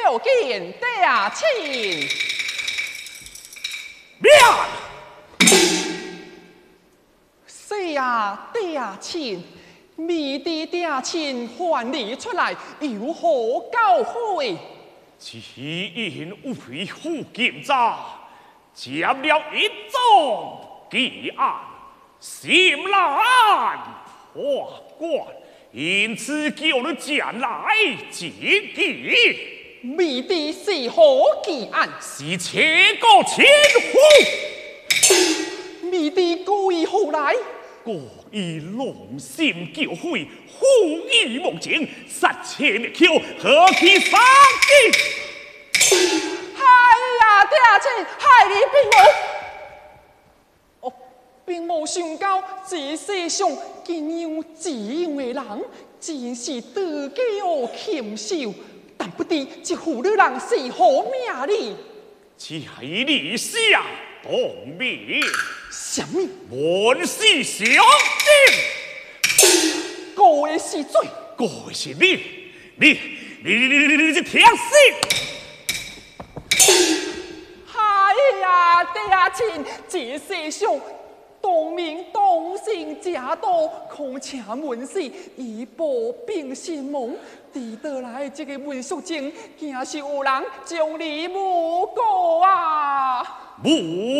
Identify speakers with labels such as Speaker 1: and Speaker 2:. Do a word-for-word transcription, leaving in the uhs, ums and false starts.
Speaker 1: 有见大亲。
Speaker 2: 免。
Speaker 1: 是呀，大亲，未的大亲还你出来，有何教诲？
Speaker 2: 只因为父见诈，接了一宗奇案，心难破关，因此叫你前来见见。
Speaker 1: 未的是何奇案？
Speaker 2: 是切个千户，
Speaker 1: 未的故意何来？
Speaker 2: 故意龙心教诲，虎意梦境，杀切灭口，何其杀机！
Speaker 1: 哎呀，大亲，害你并无，哦，并无想到这世上竟有这样的人，真是得家哦禽兽。但不知这妇女人是何名哩？
Speaker 2: 在你下当面，
Speaker 1: 什么？
Speaker 2: 万事相见。
Speaker 1: 个的是罪，
Speaker 2: 个是你，你你你你你你这天死！
Speaker 1: 哎呀，大亲，这世上当明当姓假道，况且文士以保并信亡。地得来这个文书证，竟是有人将你诬告啊！
Speaker 2: 诬